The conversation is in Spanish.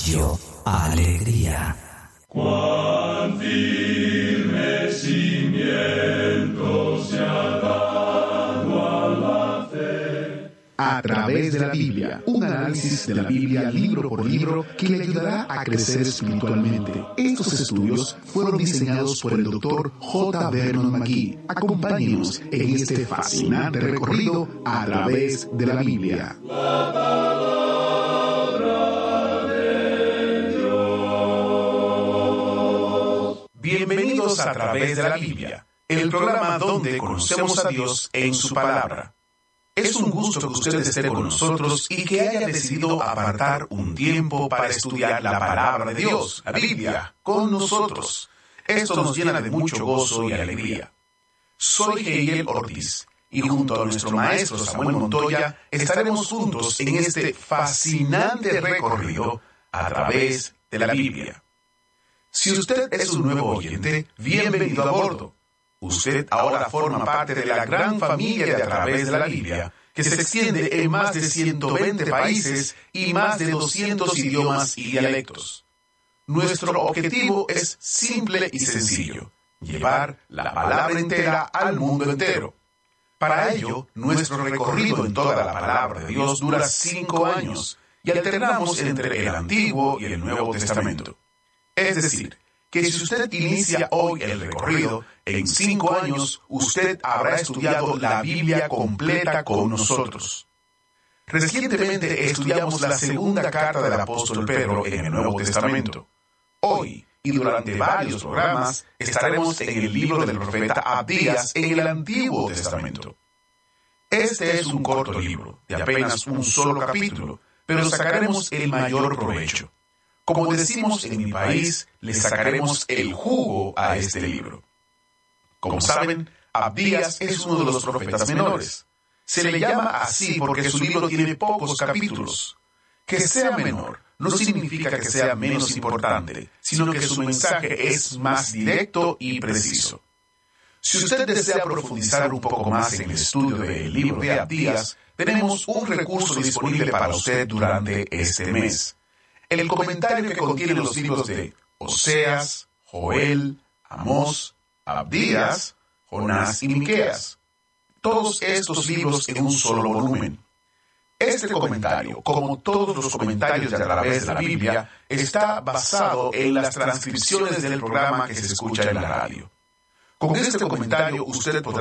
Radio Alegría. Cuán firme cimiento se ha dado a la fe. A través de la Biblia, un análisis de la Biblia libro por libro que le ayudará a crecer espiritualmente. Estos estudios fueron diseñados por el Dr. J. Vernon McGee. Acompáñenos en este fascinante recorrido a través de la Biblia. La palabra de Dios. Bienvenidos a través de la Biblia, el programa donde conocemos a Dios en su palabra. Es un gusto que usted esté con nosotros y que haya decidido apartar un tiempo para estudiar la palabra de Dios, la Biblia, con nosotros. Esto nos llena de mucho gozo y alegría. Soy Hegel Ortiz y junto a nuestro maestro Samuel Montoya estaremos juntos en este fascinante recorrido a través de la Biblia. Si usted es un nuevo oyente, bienvenido a bordo. Usted ahora forma parte de la gran familia de A Través de la Biblia, que se extiende en más de 120 países y más de 200 idiomas y dialectos. Nuestro objetivo es simple y sencillo: llevar la palabra entera al mundo entero. Para ello, nuestro recorrido en toda la palabra de Dios dura 5 años y alternamos entre el Antiguo y el Nuevo Testamento. Es decir, que si usted inicia hoy el recorrido, en 5 años usted habrá estudiado la Biblia completa con nosotros. Recientemente estudiamos la segunda carta del apóstol Pedro en el Nuevo Testamento. Hoy, y durante varios programas, estaremos en el libro del profeta Abdías en el Antiguo Testamento. Este es un corto libro, de apenas un solo capítulo, pero sacaremos el mayor provecho. Como decimos en mi país, le sacaremos el jugo a este libro. Como saben, Abdías es uno de los profetas menores. Se le llama así porque su libro tiene pocos capítulos. Que sea menor no significa que sea menos importante, sino que su mensaje es más directo y preciso. Si usted desea profundizar un poco más en el estudio del libro de Abdías, tenemos un recurso disponible para usted durante este mes. El comentario que contiene los libros de Oseas, Joel, Amós, Abdías, Jonás y Miqueas. Todos estos libros en un solo volumen. Este comentario, como todos los comentarios de A Través de la Biblia, está basado en las transcripciones del programa que se escucha en la radio. Con este comentario usted podrá